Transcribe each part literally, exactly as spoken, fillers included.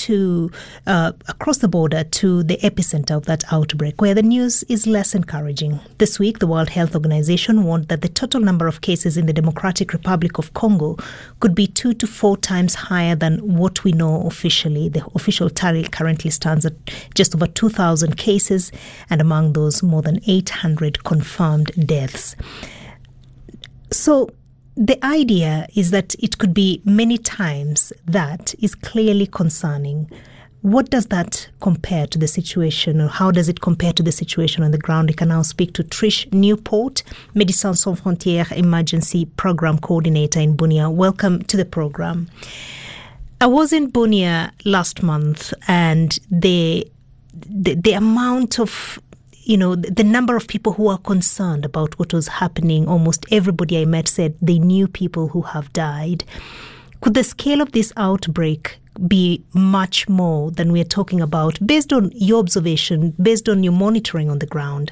to uh, across the border to the epicenter of that outbreak, where the news is less encouraging. This week, the World Health Organization warned that the total number of cases in the Democratic Republic of Congo could be two to four times higher than what we know officially. The official tally currently stands at just over two thousand cases, and among those, more than eight hundred confirmed deaths. So the idea is that it could be many times that is clearly concerning. What does that compare to the situation, or how does it compare to the situation on the ground? We can now speak to Trish Newport, Médecins Sans Frontières Emergency Program Coordinator in Bunia. Welcome to the program. I was in Bunia last month, and the the, the amount of You know, the number of people who are concerned about what was happening, almost everybody I met said they knew people who have died. Could the scale of this outbreak be much more than we're talking about, based on your observation, based on your monitoring on the ground?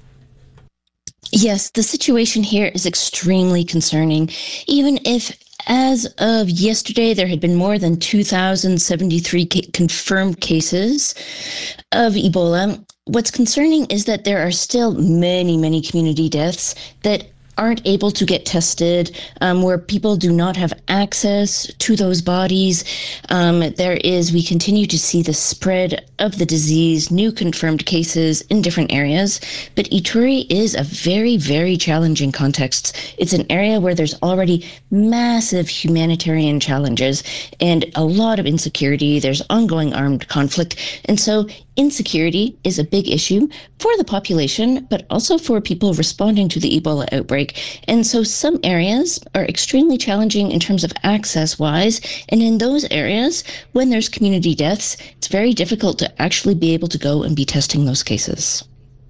Yes, the situation here is extremely concerning. Even if, as of yesterday, there had been more than two thousand seventy-three ca- confirmed cases of Ebola, what's concerning is that there are still many, many community deaths that aren't able to get tested, um, where people do not have access to those bodies. Um, there is, we continue to see the spread of the disease, new confirmed cases in different areas. But Ituri is a very, very challenging context. It's an area where there's already massive humanitarian challenges and a lot of insecurity. There's ongoing armed conflict. And so insecurity is a big issue for the population, but also for people responding to the Ebola outbreak. And so some areas are extremely challenging in terms of access-wise. And in those areas, when there's community deaths, it's very difficult to actually be able to go and be testing those cases.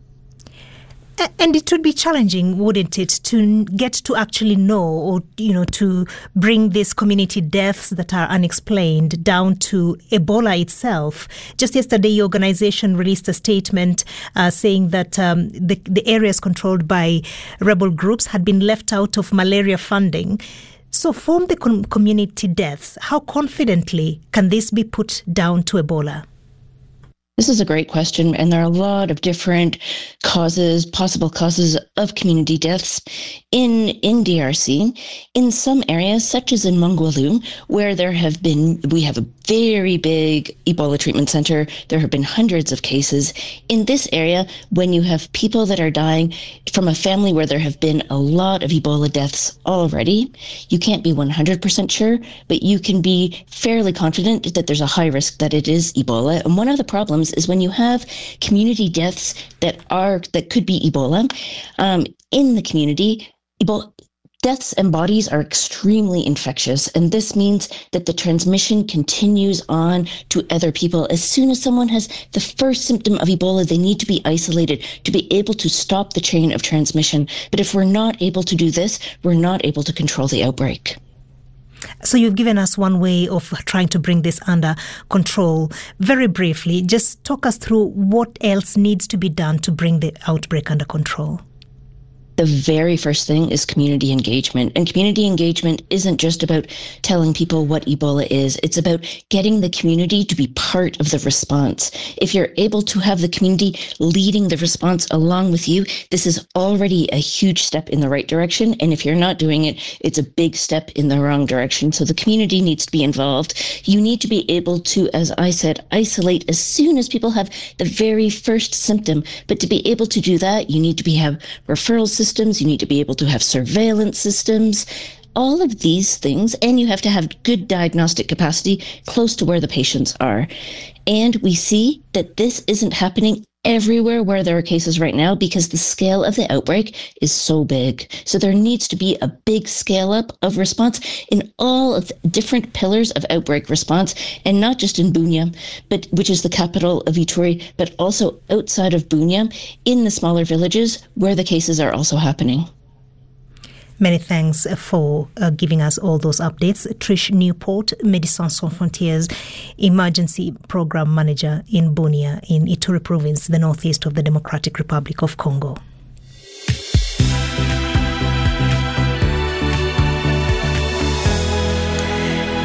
And it would be challenging, wouldn't it, to get to actually know, or, you know, to bring these community deaths that are unexplained down to Ebola itself. Just yesterday, your organization released a statement uh, saying that um, the, the areas controlled by rebel groups had been left out of malaria funding. So from the com- community deaths, how confidently can this be put down to Ebola? This is a great question, and there are a lot of different causes, possible causes of community deaths in, in D R C. In some areas, such as in Mongwalu, where there have been, we have a very big Ebola treatment center, there have been hundreds of cases. In this area, when you have people that are dying from a family where there have been a lot of Ebola deaths already, you can't be one hundred percent sure, but you can be fairly confident that there's a high risk that it is Ebola. And one of the problems is when you have community deaths that are that could be Ebola um, in the community, Ebola deaths and bodies are extremely infectious, and this means that the transmission continues on to other people. As soon as someone has the first symptom of Ebola, they need to be isolated to be able to stop the chain of transmission. But if we're not able to do this, we're not able to control the outbreak. So you've given us one way of trying to bring this under control. Very briefly, just talk us through what else needs to be done to bring the outbreak under control. The very first thing is community engagement. And community engagement isn't just about telling people what Ebola is. It's about getting the community to be part of the response. If you're able to have the community leading the response along with you, this is already a huge step in the right direction. And if you're not doing it, it's a big step in the wrong direction. So the community needs to be involved. You need to be able to, as I said, isolate as soon as people have the very first symptom. But to be able to do that, you need to be have referral systems. You need to be able to have surveillance systems, all of these things, and you have to have good diagnostic capacity close to where the patients are. And we see that this isn't happening everywhere where there are cases right now because the scale of the outbreak is so big. So there needs to be a big scale up of response in all of the different pillars of outbreak response, and not just in Bunia, but which is the capital of Ituri, but also outside of Bunia in the smaller villages where the cases are also happening. Many thanks for uh, giving us all those updates. Trish Newport, Médecins Sans Frontières Emergency Program Manager in Bunia in Ituri Province, the northeast of the Democratic Republic of Congo.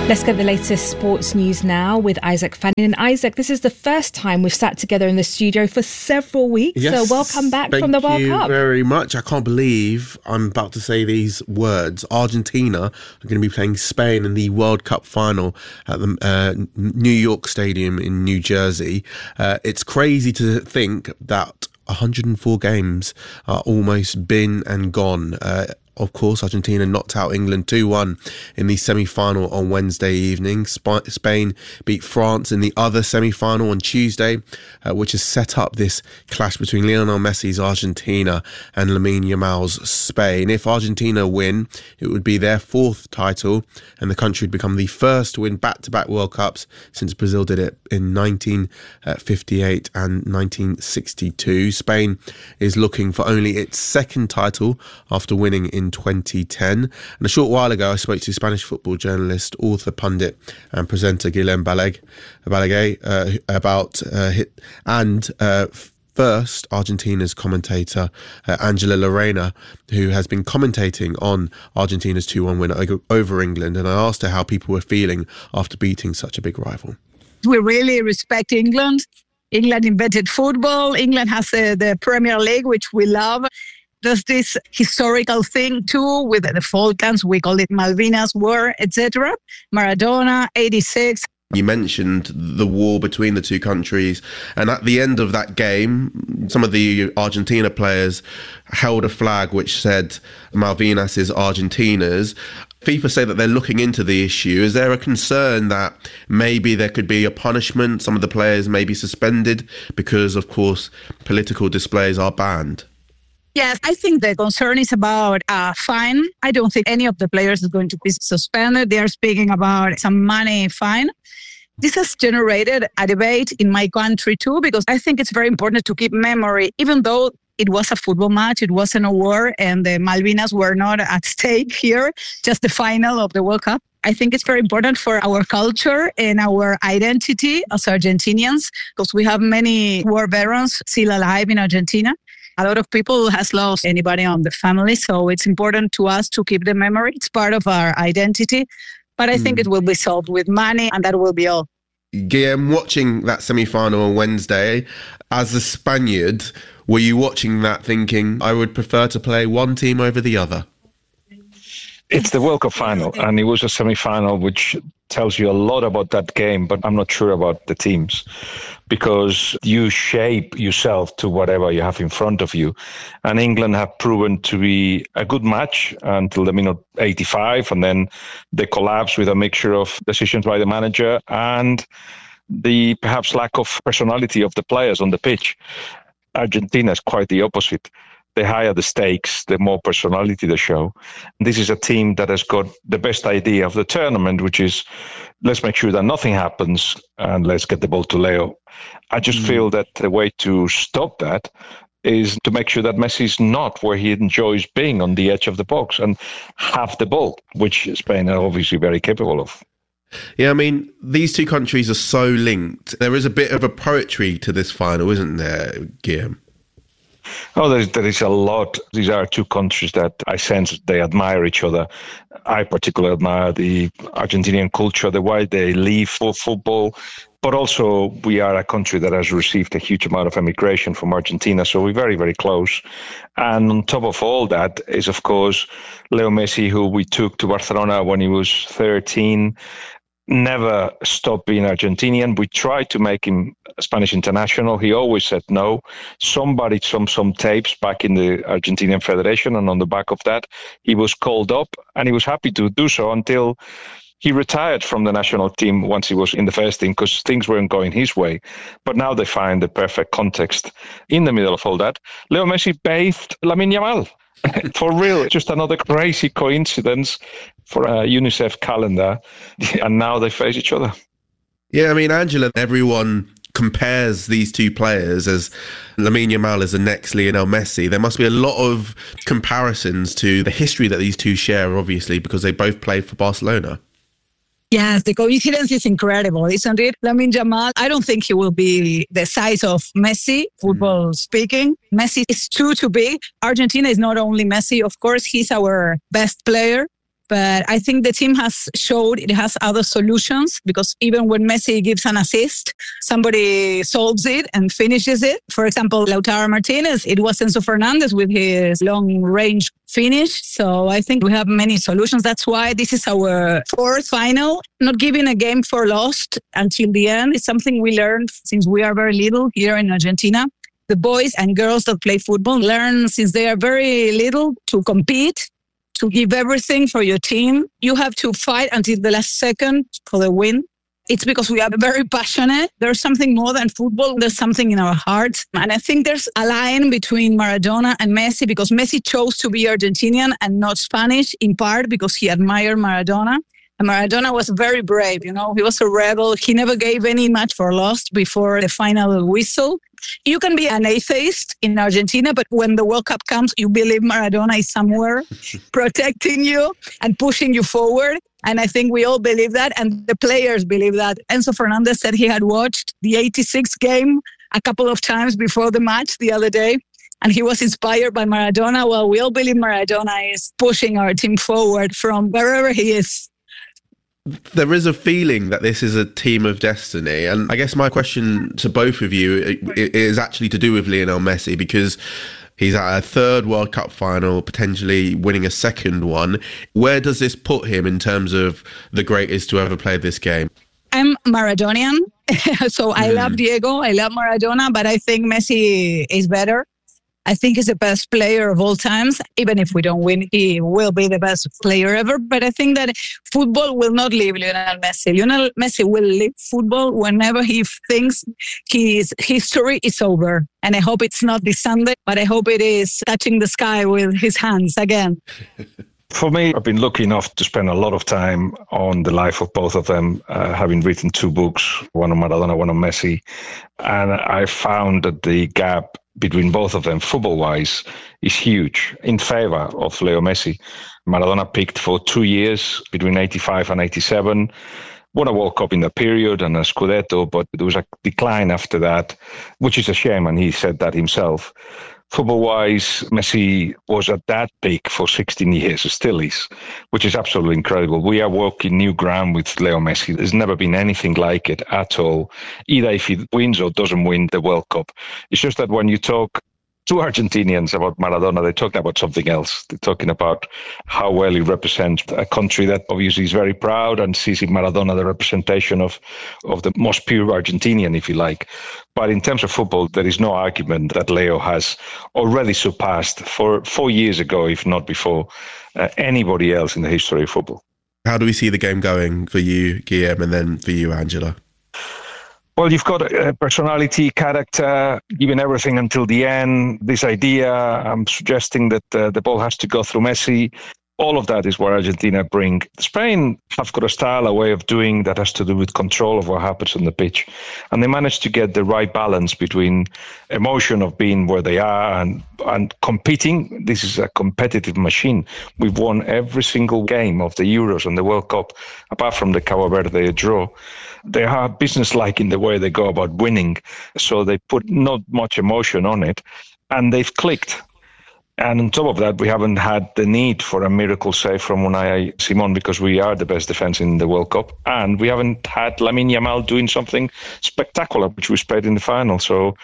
Let's get the latest sports news now with Isaac Fanning. And Isaac, this is the first time we've sat together in the studio for several weeks. Yes, so welcome back from the World Cup. Thank you very much. I can't believe I'm about to say these words. Argentina are going to be playing Spain in the World Cup final at the uh, New York Stadium in New Jersey. Uh, it's crazy to think that one hundred four games are almost been and gone. Uh, Of course, Argentina knocked out England two one in the semi-final on Wednesday evening. Sp- Spain beat France in the other semi-final on Tuesday, uh, which has set up this clash between Lionel Messi's Argentina and Lamine Yamal's Spain. If Argentina win, it would be their fourth title, and the country would become the first to win back-to-back World Cups since Brazil did it in nineteen fifty-eight and nineteen sixty-two. Spain is looking for only its second title after winning in twenty ten. And a short while ago, I spoke to Spanish football journalist, author, pundit and presenter Guillem Balaguer, Balaguer uh, about uh, hit, and uh, first Argentina's commentator uh, Angela Lorena, who has been commentating on Argentina's two one win over England. And I asked her how people were feeling after beating such a big rival. We really respect England. England invented football. England has uh, the Premier League, which we love. There's this historical thing too with the Falklands. We call it Malvinas War, et cetera. Maradona, eighty-six. You mentioned the war between the two countries, and at the end of that game, some of the Argentina players held a flag which said Malvinas is Argentina's. FIFA say that they're looking into the issue. Is there a concern that maybe there could be a punishment? Some of the players may be suspended because, of course, political displays are banned. Yes, I think the concern is about a fine. I don't think any of the players is going to be suspended. They are speaking about some money fine. This has generated a debate in my country too, because I think it's very important to keep memory, even though it was a football match, it wasn't a war, and the Malvinas were not at stake here, just the final of the World Cup. I think it's very important for our culture and our identity as Argentinians, because we have many war veterans still alive in Argentina. A lot of people has lost anybody on the family, so it's important to us to keep the memory. It's part of our identity, but I mm. think it will be solved with money, and that will be all. Guillem, watching that semi-final on Wednesday, as a Spaniard, were you watching that thinking, I would prefer to play one team over the other? It's the World Cup final, and it was a semi-final, which tells you a lot about that game, but I'm not sure about the teams, because you shape yourself to whatever you have in front of you. And England have proven to be a good match until the minute eighty-five, and then they collapse with a mixture of decisions by the manager and the perhaps lack of personality of the players on the pitch. Argentina is quite the opposite. The higher the stakes, the more personality they show. This is a team that has got the best idea of the tournament, which is let's make sure that nothing happens and let's get the ball to Leo. I just mm. feel that the way to stop that is to make sure that Messi's not where he enjoys being, on the edge of the box and have the ball, which Spain are obviously very capable of. Yeah, I mean, these two countries are so linked. There is a bit of a poetry to this final, isn't there, Guillem? Oh, there is, there is a lot. These are two countries that I sense they admire each other. I particularly admire the Argentinian culture, the way they live for football. But also, we are a country that has received a huge amount of immigration from Argentina, so we're very, very close. And on top of all that is, of course, Leo Messi, who we took to Barcelona when he was thirteen. Never stopped being Argentinian. We tried to make him a Spanish international. He always said no. Somebody, some some tapes back in the Argentinian Federation, and on the back of that, he was called up, and he was happy to do so until he retired from the national team once he was in the first team, because things weren't going his way. But now they find the perfect context in the middle of all that. Leo Messi bathed Lamine Yamal. For real, just another crazy coincidence for a UNICEF calendar. And now they face each other. Yeah, I mean, Angela, everyone compares these two players as Lamine Yamal as the next Lionel Messi. There must be a lot of comparisons to the history that these two share, obviously, because they both played for Barcelona. Yes, the coincidence is incredible, isn't it? Lamine Yamal, I don't think he will be the size of Messi, football mm. speaking. Messi is too, too big. Argentina is not only Messi, of course, he's our best player. But I think the team has showed it has other solutions, because even when Messi gives an assist, somebody solves it and finishes it. For example, Lautaro Martinez, it was Enzo Fernandez with his long range finish. So I think we have many solutions. That's why this is our fourth final. Not giving a game for lost until the end is something we learned since we are very little here in Argentina. The boys and girls that play football learn since they are very little to compete, to give everything for your team. You have to fight until the last second for the win. It's because we are very passionate. There's something more than football. There's something in our hearts. And I think there's a line between Maradona and Messi, because Messi chose to be Argentinian and not Spanish, in part because he admired Maradona. And Maradona was very brave, you know. He was a rebel. He never gave any match for lost before the final whistle. You can be an atheist in Argentina, but when the World Cup comes, you believe Maradona is somewhere protecting you and pushing you forward. And I think we all believe that, and the players believe that. Enzo Fernandez said he had watched the eighty-six game a couple of times before the match the other day, and he was inspired by Maradona. Well, we all believe Maradona is pushing our team forward from wherever he is. There is a feeling that this is a team of destiny. And I guess my question to both of you is actually to do with Lionel Messi, because he's at a third World Cup final, potentially winning a second one. Where does this put him in terms of the greatest to ever play this game? I'm Maradonian, so I mm. love Diego, I love Maradona, but I think Messi is better. I think he's the best player of all times. Even if we don't win, he will be the best player ever. But I think that football will not leave Lionel Messi. Lionel Messi will leave football whenever he thinks his history is over. And I hope it's not this Sunday, but I hope it is touching the sky with his hands again. For me, I've been lucky enough to spend a lot of time on the life of both of them, uh, having written two books, one on Maradona, one on Messi. And I found that the gap between both of them, football-wise, is huge in favor of Leo Messi. Maradona peaked for two years between eighty-five and eighty-seven, won a World Cup in that period and a Scudetto, but there was a decline after that, which is a shame, and he said that himself. Football-wise, Messi was at that peak for sixteen years, still is, which is absolutely incredible. We are walking new ground with Leo Messi. There's never been anything like it at all, either if he wins or doesn't win the World Cup. It's just that when you talk to Argentinians about Maradona, they're talking about something else. They're talking about how well he represents a country that obviously is very proud and sees in Maradona the representation of, of the most pure Argentinian, if you like. But in terms of football, there is no argument that Leo has already surpassed for four years ago, if not before, uh, anybody else in the history of football. How do we see the game going for you, Guillem, and then for you, Angela? Well, you've got a personality, character, giving everything until the end. This idea, I'm suggesting that uh, the ball has to go through Messi. All of that is what Argentina bring. Spain have got a style, a way of doing that has to do with control of what happens on the pitch. And they managed to get the right balance between emotion of being where they are and, and competing. This is a competitive machine. We've won every single game of the Euros and the World Cup, apart from the Cabo Verde draw. They are business-like in the way they go about winning. So they put not much emotion on it, and they've clicked. And on top of that, we haven't had the need for a miracle save from Unai Simon, because we are the best defense in the World Cup. And we haven't had Lamine Yamal doing something spectacular, which we played in the final. So,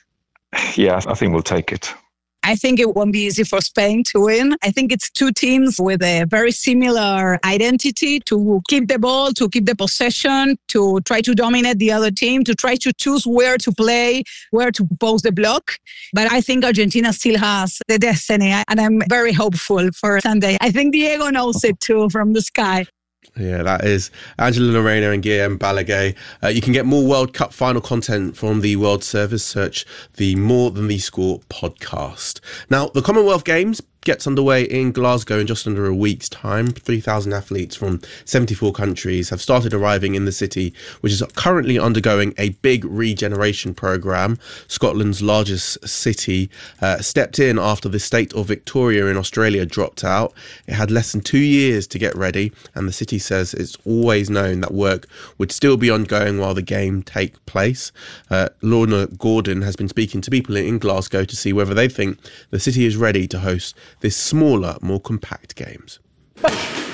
yeah, I think we'll take it. I think it won't be easy for Spain to win. I think it's two teams with a very similar identity to keep the ball, to keep the possession, to try to dominate the other team, to try to choose where to play, where to pose the block. But I think Argentina still has the destiny, and I'm very hopeful for Sunday. I think Diego knows it too from the sky. Yeah, that is Angela Lorena and Guillem Balagué. Uh, you can get more World Cup final content from the World Service. Search the More Than the Score podcast. Now, the Commonwealth Games gets underway in Glasgow in just under a week's time. three thousand athletes from seventy-four countries have started arriving in the city, which is currently undergoing a big regeneration programme. Scotland's largest city uh, stepped in after the state of Victoria in Australia dropped out. It had less than two years to get ready, and the city says it's always known that work would still be ongoing while the game take place. Uh, Lorna Gordon has been speaking to people in Glasgow to see whether they think the city is ready to host this smaller, more compact games.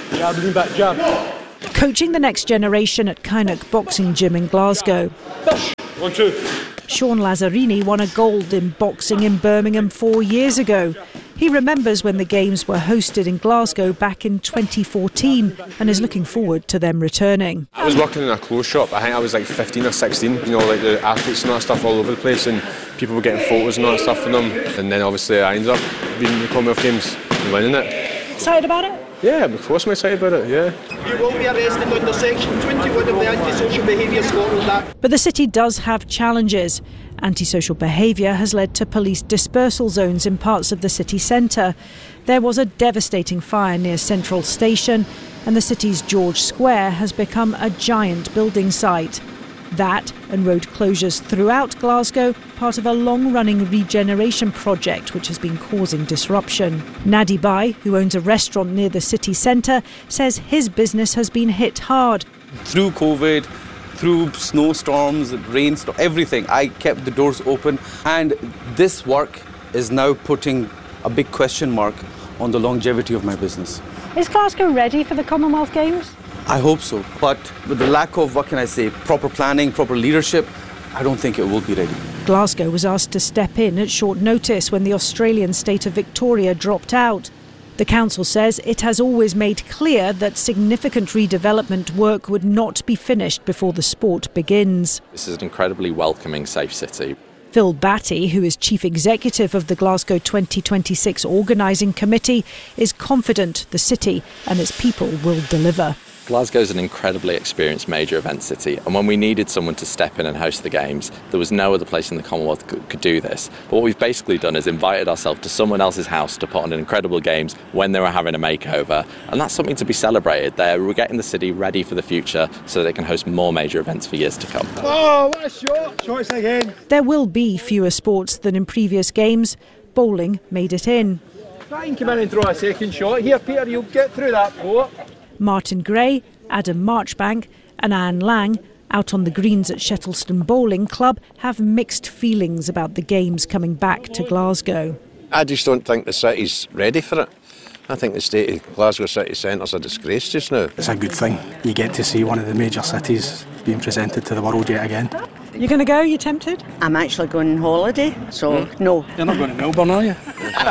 Jab, lean back, jab. Coaching the next generation at Kynoch Boxing Gym in Glasgow. One, two. Sean Lazzarini won a gold in boxing in Birmingham four years ago. He remembers when the Games were hosted in Glasgow back in twenty fourteen and is looking forward to them returning. I was working in a clothes shop. I think I was like fifteen or sixteen, you know, like the athletes and all that stuff all over the place, and people were getting photos and all that stuff from them. And then obviously I ended up being in the Commonwealth Games and winning it. Excited about it? Yeah, of course I'm excited about it, yeah. You will be arrested under Section twenty-one of the Antisocial Behaviour Scotland Act. But the city does have challenges. Antisocial behaviour has led to police dispersal zones in parts of the city centre. There was a devastating fire near Central Station, and the city's George Square has become a giant building site. That and road closures throughout Glasgow, part of a long-running regeneration project which has been causing disruption. Nadi Bai, who owns a restaurant near the city centre, says his business has been hit hard. Through COVID, through snowstorms, rainstorms, everything, I kept the doors open, and this work is now putting a big question mark on the longevity of my business. Is Glasgow ready for the Commonwealth Games? I hope so, but with the lack of, what can I say, proper planning, proper leadership, I don't think it will be ready. Glasgow was asked to step in at short notice when the Australian state of Victoria dropped out. The council says it has always made clear that significant redevelopment work would not be finished before the sport begins. This is an incredibly welcoming, safe city. Phil Batty, who is chief executive of the Glasgow twenty twenty-six organising committee, is confident the city and its people will deliver. Glasgow is an incredibly experienced major event city, and when we needed someone to step in and host the Games, there was no other place in the Commonwealth could, could do this. But what we've basically done is invited ourselves to someone else's house to put on an incredible Games when they were having a makeover, and that's something to be celebrated. They're we're getting the city ready for the future so that they can host more major events for years to come. Oh, what a shot! Shots again. There will be fewer sports than in previous Games. Bowling made it in. Try and come in and throw a second shot. Here, Peter, you'll get through that boat. Martin Gray, Adam Marchbank and Anne Lang, out on the greens at Shettleston Bowling Club, have mixed feelings about the Games coming back to Glasgow. I just don't think the city's ready for it. I think the state of Glasgow city centre's a disgrace just now. It's a good thing. You get to see one of the major cities being presented to the world yet again. You're going to go? You tempted? I'm actually going on holiday, so hmm? no. You're not going to Melbourne, are you?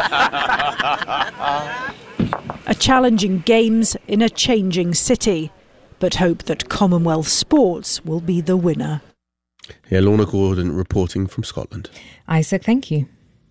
A challenging Games in a changing city, but hope that Commonwealth sports will be the winner. Yeah, Lorna Gordon reporting from Scotland. Isaac, thank you.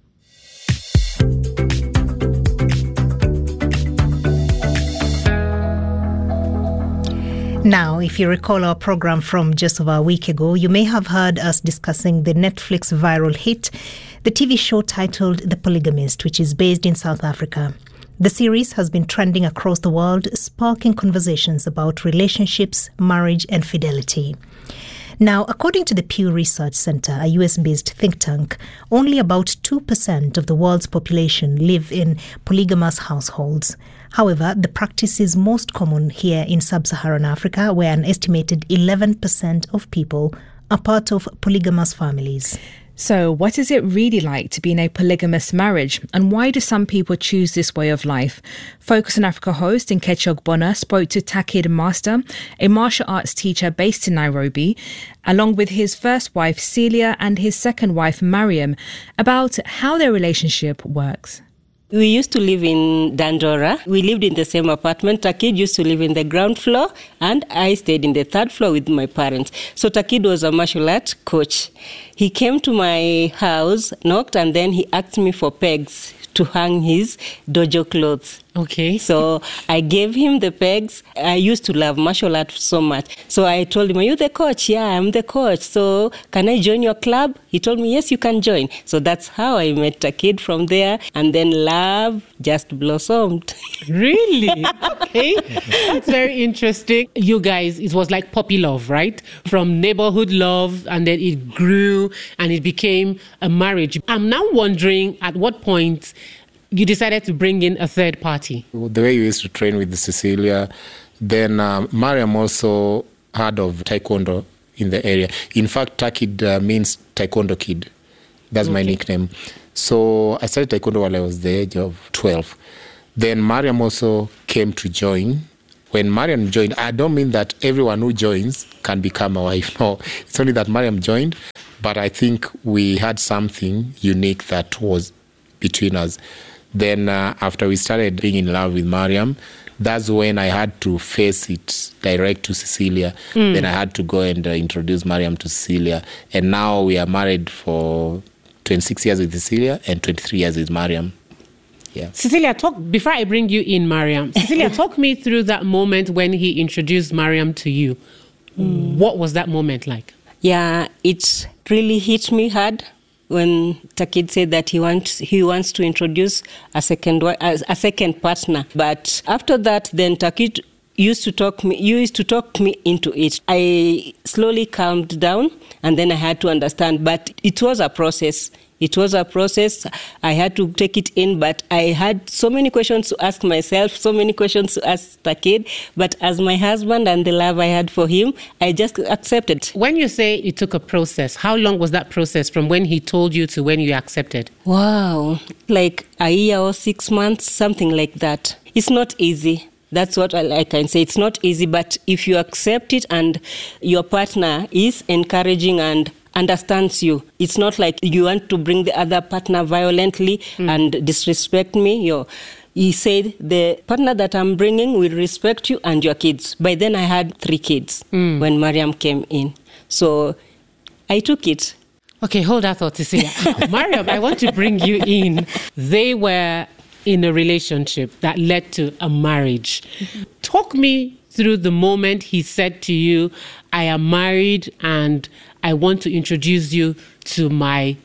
Now, if you recall our program from just over a week ago, you may have heard us discussing the Netflix viral hit, the T V show titled The Polygamist, which is based in South Africa. The series has been trending across the world, sparking conversations about relationships, marriage and fidelity. Now, according to the Pew Research Center, a U S-based think tank, only about two percent of the world's population live in polygamous households. However, the practice is most common here in sub-Saharan Africa, where an estimated eleven percent of people are part of polygamous families. So what is it really like to be in a polygamous marriage, and why do some people choose this way of life? Focus on Africa host Nkechi Ogbonna spoke to Takid Master, a martial arts teacher based in Nairobi, along with his first wife Celia and his second wife Mariam, about how their relationship works. We used to live in Dandora. We lived in the same apartment. Takid used to live in the ground floor, and I stayed in the third floor with my parents. So Takid was a martial art coach. He came to my house, knocked, and then he asked me for pegs to hang his dojo clothes. Okay. So I gave him the pegs. I used to love martial art so much. So I told him, are you the coach? Yeah, I'm the coach. So can I join your club? He told me, yes, you can join. So that's how I met Takid from there. And then love just blossomed. Really? Okay. That's very interesting. You guys, it was like puppy love, right? From neighborhood love, and then it grew and it became a marriage. I'm now wondering at what point you decided to bring in a third party. The way you used to train with Cecilia, then um, Mariam also heard of Taekwondo in the area. In fact, Takid uh, means Taekwondo kid. That's okay. My nickname. So I started Taekwondo while I was the age of twelve. Then Mariam also came to join, when Mariam joined, I don't mean that everyone who joins can become a wife. No, it's only that Mariam joined. But I think we had something unique that was between us. Then uh, after we started being in love with Mariam, that's when I had to face it direct to Cecilia. Mm. Then I had to go and uh, introduce Mariam to Cecilia. And now we are married for twenty-six years with Cecilia and twenty-three years with Mariam. Yeah. Cecilia, talk before I bring you in, Mariam. Cecilia, talk me through that moment when he introduced Mariam to you. Mm. What was that moment like? Yeah, it really hit me hard when Takid said that he wants he wants to introduce a second a second partner. But after that, then Takid used to talk me used to talk me into it. I slowly calmed down, and then I had to understand. But it was a process. It was a process. I had to take it in, but I had so many questions to ask myself, so many questions to ask Takid. But as my husband and the love I had for him, I just accepted. When you say it took a process, how long was that process from when he told you to when you accepted? Wow, like a year or six months, something like that. It's not easy. That's what I, I can say. It's not easy, but if you accept it and your partner is encouraging and understands you, it's not like you want to bring the other partner violently mm. and disrespect me. You're, he said, the partner that I'm bringing will respect you and your kids. By then I had three kids mm. when Mariam came in. So I took it. Okay, hold that thought, Cecilia. Mariam, I want to bring you in. They were in a relationship that led to a marriage. Mm-hmm. Talk me through the moment he said to you, I am married and I want to introduce you to my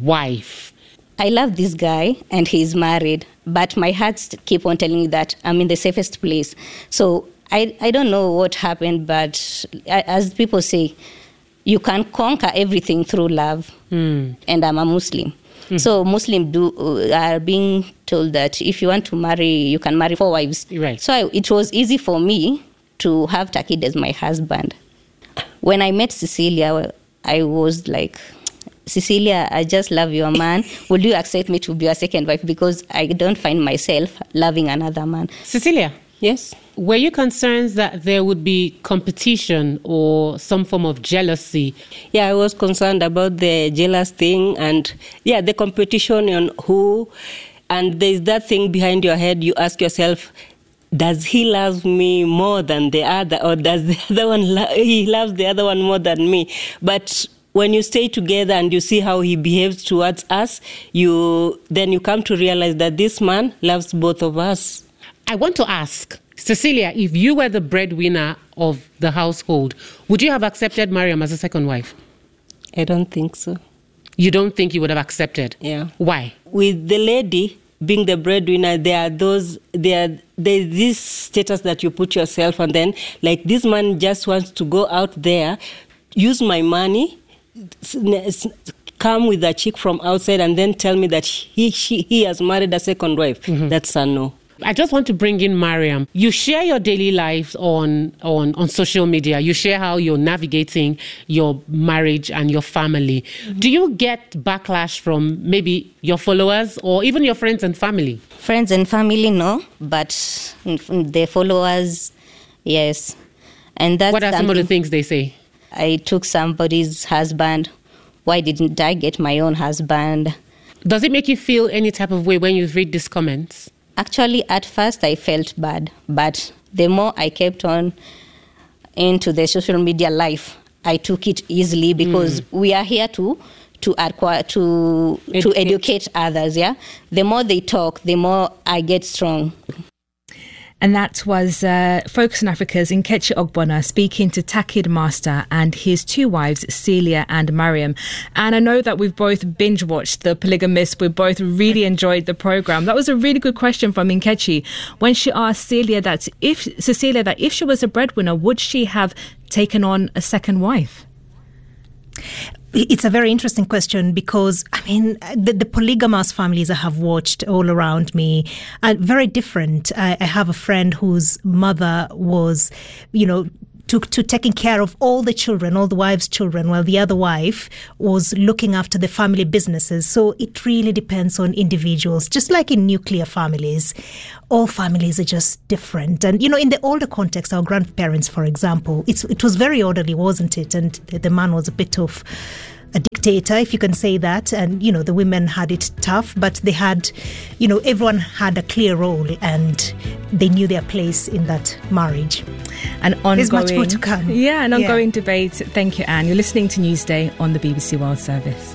wife. I love this guy and he's married, but my heart keep on telling me that I'm in the safest place. So I, I don't know what happened, but as people say, you can conquer everything through love. Mm. And I'm a Muslim. Mm. So Muslims do uh, are being told that if you want to marry, you can marry four wives. Right. So I, it was easy for me to have Takid as my husband. When I met Cecilia, I was like, Cecilia, I just love your man. Would you accept me to be your second wife? Because I don't find myself loving another man. Cecilia, yes? Were you concerned that there would be competition or some form of jealousy? Yeah, I was concerned about the jealous thing and, yeah, the competition on who. And there's that thing behind your head. You ask yourself, does he love me more than the other, or does the other one lo- he loves the other one more than me? But when you stay together and you see how he behaves towards us, you then you come to realize that this man loves both of us. I want to ask, Cecilia, if you were the breadwinner of the household, would you have accepted Mariam as a second wife? I don't think so. You don't think you would have accepted? Yeah. Why? With the lady being the breadwinner, there are those, there, there's this status that you put yourself, and then, like, this man just wants to go out there, use my money, come with a chick from outside, and then tell me that he she, he has married a second wife. Mm-hmm. That's a no. I just want to bring in Mariam. You share your daily lives on, on, on social media. You share how you're navigating your marriage and your family. Mm-hmm. Do you get backlash from maybe your followers or even your friends and family? Friends and family, no. But the followers, yes. And that's what are some of the things they say? I took somebody's husband. Why didn't I get my own husband? Does it make you feel any type of way when you read these comments? Actually, at first I felt bad, but the more I kept on into the social media life, I took it easily because mm. we are here to to acquire, to educate. to educate others. Yeah, the more they talk, the more I get strong. And that was uh, Focus on Africa's Nkechi Ogbonna speaking to Takid Master and his two wives, Celia and Mariam. And I know that we've both binge-watched The Polygamist. We both really enjoyed the programme. That was a really good question from Nkechi when she asked Celia that if Cecilia that if she was a breadwinner, would she have taken on a second wife? It's a very interesting question because, I mean, the, the polygamous families I have watched all around me are very different. I, I have a friend whose mother was, you know, to, to taking care of all the children, all the wife's children, while the other wife was looking after the family businesses. So it really depends on individuals, just like in nuclear families. All families are just different. And, you know, in the older context, our grandparents, for example, it's, it was very orderly, wasn't it? And the, the man was a bit of a dictator, if you can say that. And, you know, the women had it tough, but they had, you know, everyone had a clear role and they knew their place in that marriage. And ongoing, there's much more to come. Yeah, an ongoing yeah. debate. Thank you, Anne. You're listening to Newsday on the B B C World Service.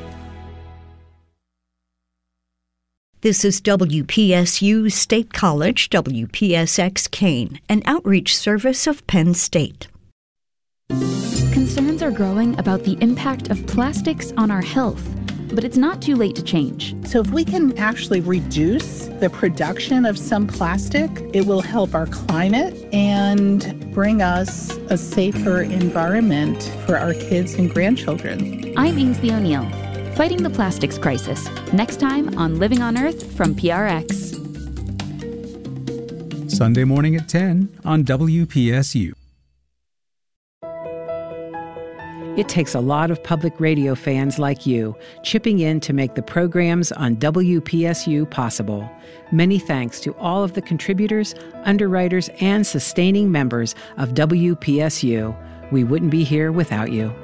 This is W P S U State College, W P S X Kane, an outreach service of Penn State. Concerns are growing about the impact of plastics on our health, but it's not too late to change. So if we can actually reduce the production of some plastic, it will help our climate and bring us a safer environment for our kids and grandchildren. I'm Ainsley O'Neill, fighting the plastics crisis. Next time on Living on Earth from P R X. Sunday morning at ten on W P S U. It takes a lot of public radio fans like you chipping in to make the programs on W P S U possible. Many thanks to all of the contributors, underwriters, and sustaining members of W P S U. We wouldn't be here without you.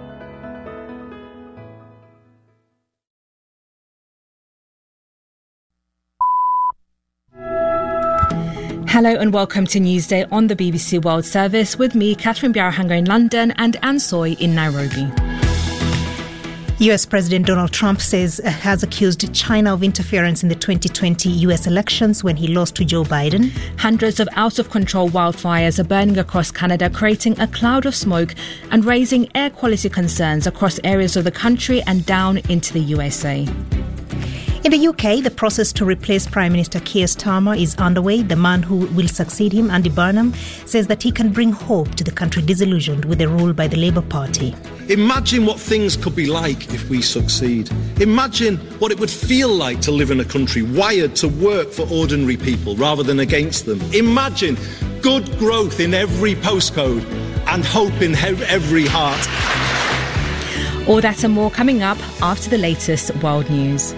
Hello and welcome to Newsday on the B B C World Service with me, Catherine Biarahanga in London and Anne Soy in Nairobi. U S President Donald Trump says uh, has accused China of interference in the twenty twenty U S elections when he lost to Joe Biden. Hundreds of out-of-control wildfires are burning across Canada, creating a cloud of smoke and raising air quality concerns across areas of the country and down into the U S A. In the U K, the process to replace Prime Minister Keir Starmer is underway. The man who will succeed him, Andy Burnham, says that he can bring hope to the country disillusioned with the rule by the Labour Party. Imagine what things could be like if we succeed. Imagine what it would feel like to live in a country wired to work for ordinary people rather than against them. Imagine good growth in every postcode and hope in every heart. All that and more coming up after the latest world news.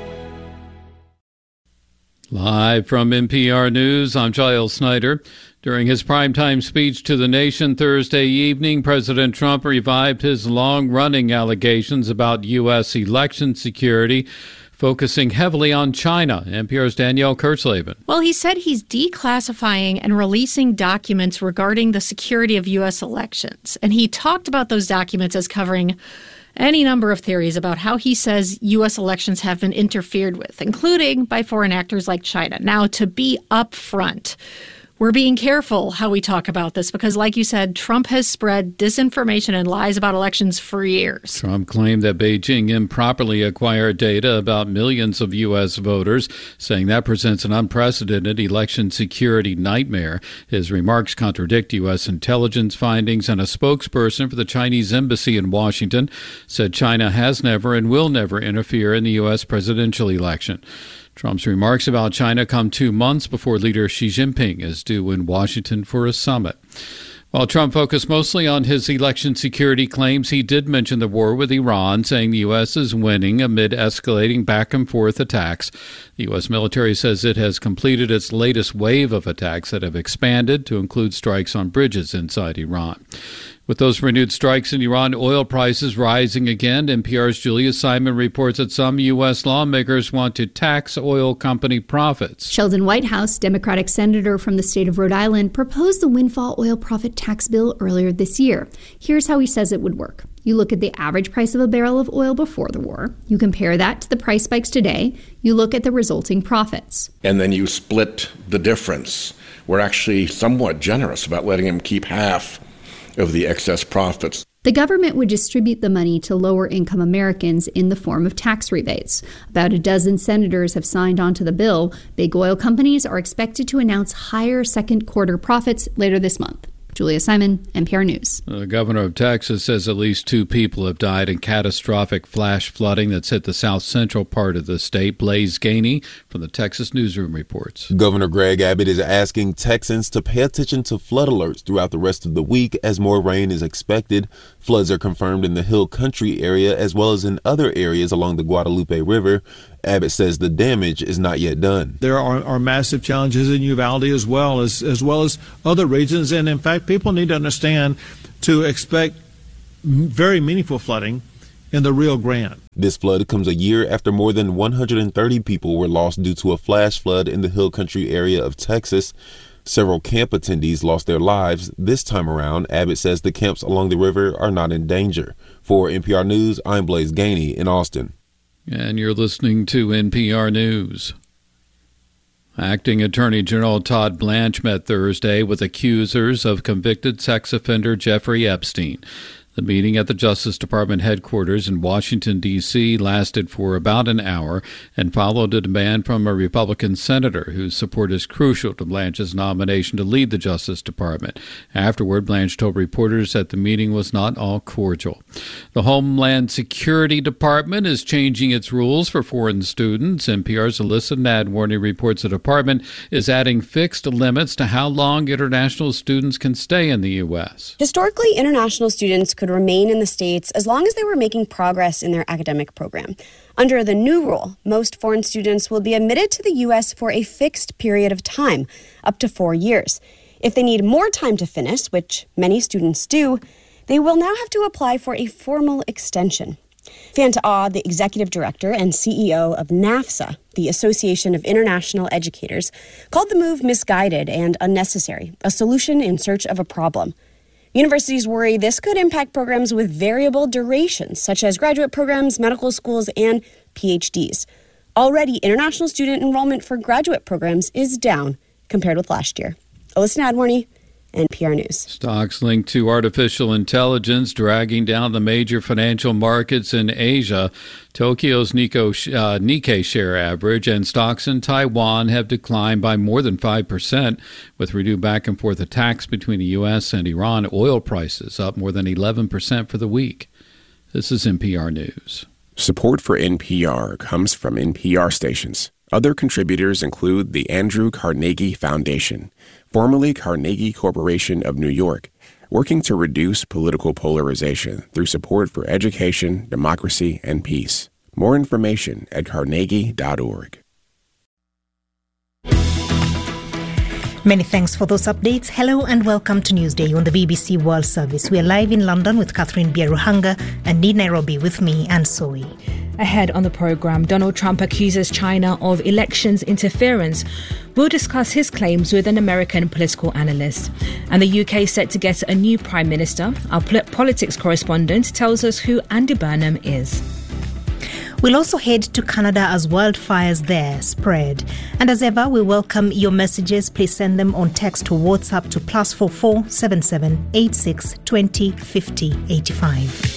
Live from N P R News, I'm Giles Snyder. During his primetime speech to the nation Thursday evening, President Trump revived his long-running allegations about U S election security, focusing heavily on China. N P R's Danielle Kurtzleben. Well, he said he's declassifying and releasing documents regarding the security of U S elections. And he talked about those documents as covering any number of theories about how he says U S elections have been interfered with, including by foreign actors like China. Now, to be upfront, we're being careful how we talk about this because, like you said, Trump has spread disinformation and lies about elections for years. Trump claimed that Beijing improperly acquired data about millions of U S voters, saying that presents an unprecedented election security nightmare. His remarks contradict U S intelligence findings, and a spokesperson for the Chinese embassy in Washington said China has never and will never interfere in the U S presidential election. Trump's remarks about China come two months before leader Xi Jinping is due in Washington for a summit. While Trump focused mostly on his election security claims, he did mention the war with Iran, saying the U S is winning amid escalating back-and-forth attacks. The U S military says it has completed its latest wave of attacks that have expanded to include strikes on bridges inside Iran. With those renewed strikes in Iran, oil prices rising again. N P R's Julia Simon reports that some U S lawmakers want to tax oil company profits. Sheldon Whitehouse, Democratic senator from the state of Rhode Island, proposed the windfall oil profit tax bill earlier this year. Here's how he says it would work. You look at the average price of a barrel of oil before the war. You compare that to the price spikes today. You look at the resulting profits. And then you split the difference. We're actually somewhat generous about letting him keep half of the excess profits. The government would distribute the money to lower-income Americans in the form of tax rebates. About a dozen senators have signed on to the bill. Big oil companies are expected to announce higher second-quarter profits later this month. Julia Simon, N P R News. The governor of Texas says at least two people have died in catastrophic flash flooding that's hit the south central part of the state. Blaise Gainey from the Texas Newsroom reports. Governor Greg Abbott is asking Texans to pay attention to flood alerts throughout the rest of the week as more rain is expected. Floods are confirmed in the Hill Country area as well as in other areas along the Guadalupe River. Abbott says the damage is not yet done. There are, are massive challenges in Uvalde as well as as well as other regions, and in fact, people need to understand to expect very meaningful flooding in the Rio Grande. This flood comes a year after more than one hundred thirty people were lost due to a flash flood in the Hill Country area of Texas. Several camp attendees lost their lives. This time around, Abbott says the camps along the river are not in danger. For N P R News, I'm Blaise Gainey in Austin. And you're listening to N P R News. Acting Attorney General Todd Blanche met Thursday with accusers of convicted sex offender Jeffrey Epstein. The meeting at the Justice Department headquarters in Washington, D C lasted for about an hour and followed a demand from a Republican senator whose support is crucial to Blanche's nomination to lead the Justice Department. Afterward, Blanche told reporters that the meeting was not all cordial. The Homeland Security Department is changing its rules for foreign students. N P R's Alyssa Nadworny reports the department is adding fixed limits to how long international students can stay in the U S. Historically, international students could remain in the States as long as they were making progress in their academic program. Under the new rule, most foreign students will be admitted to the U S for a fixed period of time, up to four years. If they need more time to finish, which many students do, they will now have to apply for a formal extension. Fanta Ah, the executive director and C E O of NAFSA, the Association of International Educators, called the move misguided and unnecessary, a solution in search of a problem. Universities worry this could impact programs with variable durations, such as graduate programs, medical schools, and P H Ds. Already, international student enrollment for graduate programs is down compared with last year. Alyssa Nadworny, N P R News. Stocks linked to artificial intelligence dragging down the major financial markets in Asia. Tokyo's Nikko, uh, Nikkei share average and stocks in Taiwan have declined by more than five percent, with renewed back-and-forth attacks between the U S and Iran. Oil prices up more than eleven percent for the week. This is N P R News. Support for N P R comes from N P R stations. Other contributors include the Andrew Carnegie Foundation, formerly Carnegie Corporation of New York, working to reduce political polarization through support for education, democracy, and peace. More information at carnegie dot org. Many thanks for those updates. Hello and welcome to Newsday on the B B C World Service. We are live in London with Catherine Bieruhanga and in Nairobi with me, Anne Soy. Ahead on the programme, Donald Trump accuses China of elections interference. We'll discuss his claims with an American political analyst. And the U K set to get a new Prime Minister. Our politics correspondent tells us who Andy Burnham is. We'll also head to Canada as wildfires there spread. And as ever, we welcome your messages. Please send them on text or WhatsApp to plus four four seven seven eight six twenty fifty eighty five.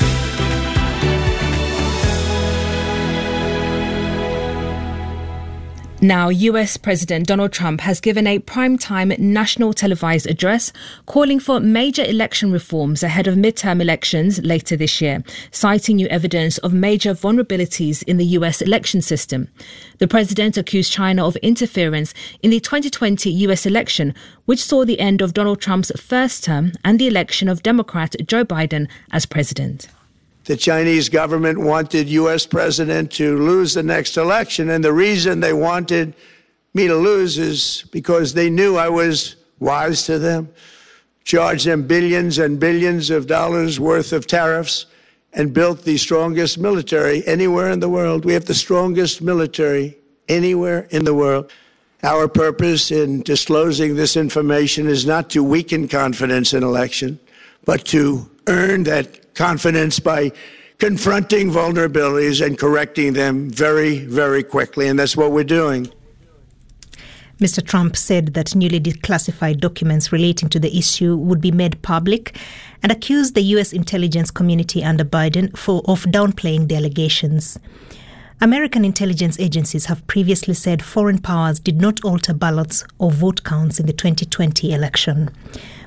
Now, U S President Donald Trump has given a primetime national televised address calling for major election reforms ahead of midterm elections later this year, citing new evidence of major vulnerabilities in the U S election system. The president accused China of interference in the twenty twenty U S election, which saw the end of Donald Trump's first term and the election of Democrat Joe Biden as president. The Chinese government wanted U S president to lose the next election, and the reason they wanted me to lose is because they knew I was wise to them, charged them billions and billions of dollars worth of tariffs, and built the strongest military anywhere in the world. We have the strongest military anywhere in the world. Our purpose in disclosing this information is not to weaken confidence in election, but to earn that confidence by confronting vulnerabilities and correcting them very, very quickly. And that's what we're doing. Mister Trump said that newly declassified documents relating to the issue would be made public and accused the U S intelligence community under Biden for, of downplaying the allegations. American intelligence agencies have previously said foreign powers did not alter ballots or vote counts in the twenty twenty election.